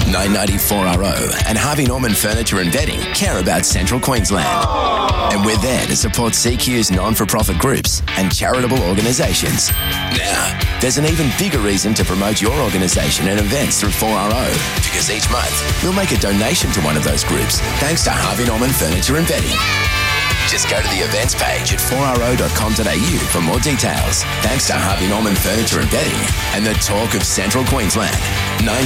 994RO and Harvey Norman Furniture and Bedding care about Central Queensland. And we're there to support CQ's non-for-profit groups and charitable organisations. Now, there's an even bigger reason to promote your organisation and events through 4RO, because each month we'll make a donation to one of those groups thanks to Harvey Norman Furniture and Bedding. Just go to the events page at 4ro.com.au for more details. Thanks to Harvey Norman Furniture and Bedding and the talk of Central Queensland.